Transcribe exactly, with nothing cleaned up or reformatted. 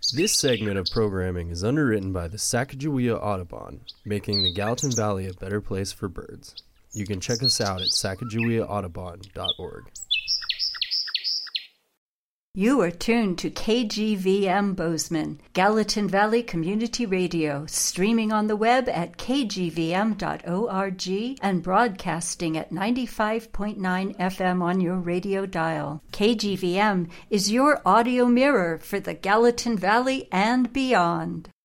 This segment of programming is underwritten by the Sacagawea Audubon, making the Gallatin Valley a better place for birds. You can check us out at sacagawea audubon dot org. You are tuned to K G V M Bozeman, Gallatin Valley Community Radio, streaming on the web at k g v m dot org and broadcasting at ninety-five point nine F M on your radio dial. K G V M is your audio mirror for the Gallatin Valley and beyond.